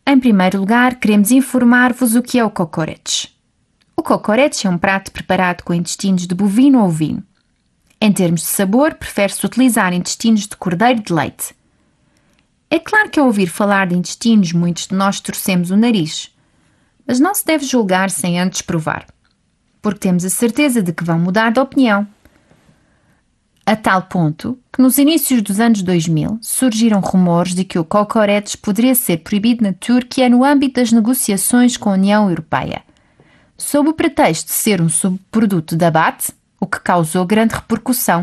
Em primeiro lugar, queremos informar-vos o que é o kokoreç. O kokoreç é um prato preparado com intestinos de bovino ou ovino. Em termos de sabor, prefere-se utilizar intestinos de cordeiro de leite. É claro que ao ouvir falar de intestinos, muitos de nós torcemos o nariz, mas não se deve julgar sem antes provar, porque temos a certeza de que vão mudar de opinião. A tal ponto que nos inícios dos anos 2000 surgiram rumores de que o kokoreç poderia ser proibido na Turquia no âmbito das negociações com a União Europeia, sob o pretexto de ser um subproduto de abate, o que causou grande repercussão.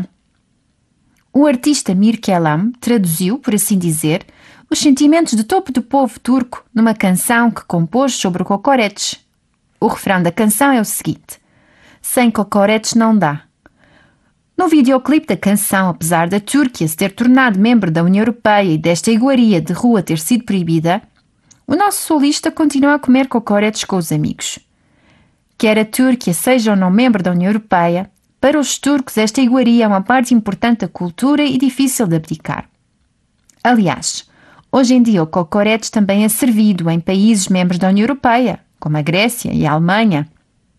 O artista Mirkelam traduziu, por assim dizer, os sentimentos de topo do povo turco numa canção que compôs sobre o kokoreç. O refrão da canção é o seguinte: sem kokoreç não dá. No videoclipe da canção, apesar da Turquia se ter tornado membro da União Europeia e desta iguaria de rua ter sido proibida, o nosso solista continua a comer kokoreç com os amigos. Quer a Turquia seja ou não membro da União Europeia, para os turcos esta iguaria é uma parte importante da cultura e difícil de abdicar. Aliás, hoje em dia o kokoreç também é servido em países membros da União Europeia, como a Grécia e a Alemanha.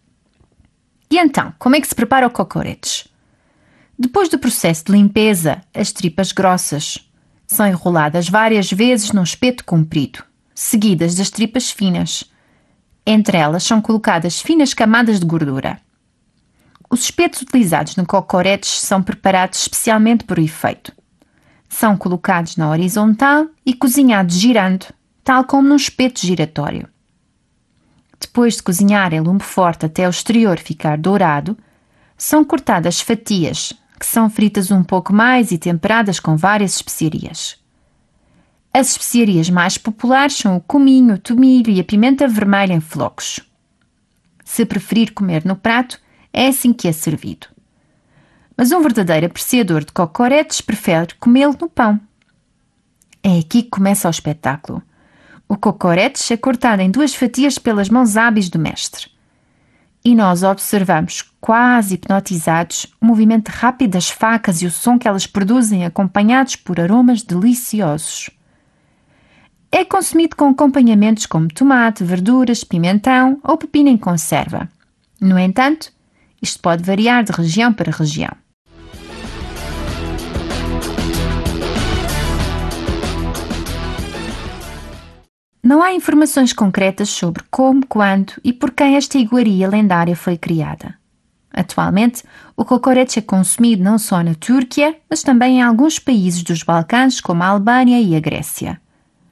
E então, como é que se prepara o kokoreç? Depois do processo de limpeza, as tripas grossas são enroladas várias vezes num espeto comprido, seguidas das tripas finas. Entre elas são colocadas finas camadas de gordura. Os espetos utilizados no kokoreç são preparados especialmente por efeito. São colocados na horizontal e cozinhados girando, tal como num espeto giratório. Depois de cozinhar em lume forte até o exterior ficar dourado, são cortadas fatias, que são fritas um pouco mais e temperadas com várias especiarias. As especiarias mais populares são o cominho, o tomilho e a pimenta vermelha em flocos. Se preferir comer no prato, é assim que é servido. Mas um verdadeiro apreciador de kokoreç prefere comê-lo no pão. É aqui que começa o espetáculo. O kokoreç é cortado em 2 fatias pelas mãos hábeis do mestre. E nós observamos, quase hipnotizados, o movimento rápido das facas e o som que elas produzem, acompanhados por aromas deliciosos. É consumido com acompanhamentos como tomate, verduras, pimentão ou pepino em conserva. No entanto, isto pode variar de região para região. Não há informações concretas sobre como, quando e por quem esta iguaria lendária foi criada. Atualmente, o kokoreç é consumido não só na Turquia, mas também em alguns países dos Balcãs, como a Albânia e a Grécia.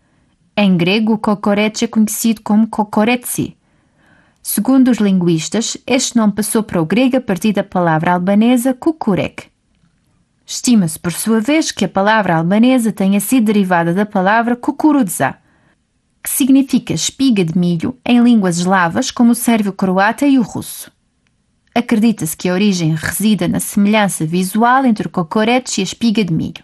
Em grego, o kokoreç é conhecido como kokoretsi. Segundo os linguistas, este nome passou para o grego a partir da palavra albanesa kukurek. Estima-se, por sua vez, que a palavra albanesa tenha sido derivada da palavra kukurudza, que significa espiga de milho em línguas eslavas como o sérvio-croata e o russo. Acredita-se que a origem resida na semelhança visual entre o kokoreç e a espiga de milho.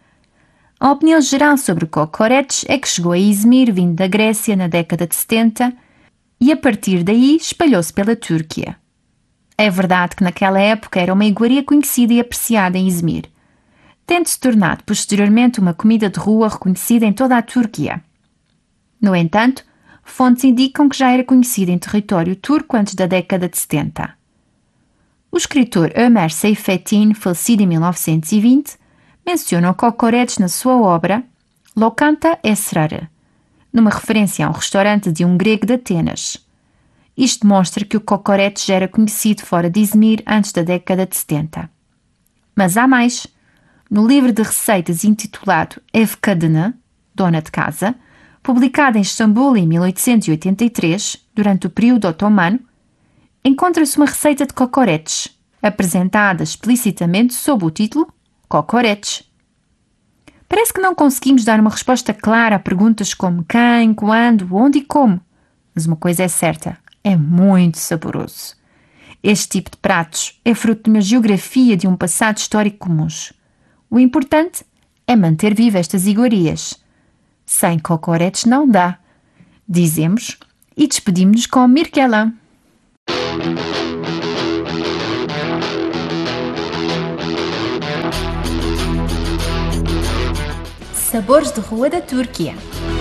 A opinião geral sobre o kokoreç é que chegou a Izmir vindo da Grécia na década de 70 e a partir daí espalhou-se pela Turquia. É verdade que naquela época era uma iguaria conhecida e apreciada em Izmir, tendo-se tornado posteriormente uma comida de rua reconhecida em toda a Turquia. No entanto, fontes indicam que já era conhecida em território turco antes da década de 70. O escritor Ömer Seyfettin, falecido em 1920, menciona o kokoreç na sua obra Lokanta Esrarı, numa referência a um restaurante de um grego de Atenas. Isto demonstra que o kokoreç já era conhecido fora de Izmir antes da década de 70. Mas há mais. No livro de receitas intitulado Ev Kadını, Dona de Casa, publicado em Istambul em 1883, durante o período otomano, encontra-se uma receita de kokoreç, apresentada explicitamente sob o título Kokoreç. Parece que não conseguimos dar uma resposta clara a perguntas como quem, quando, onde e como, mas uma coisa é certa, é muito saboroso. Este tipo de pratos é fruto de uma geografia e de um passado histórico comuns. O importante é manter viva estas iguarias. Sem kokoreç não dá, dizemos e despedimos-nos com Mirkelam. Sabores de rua da Turquia.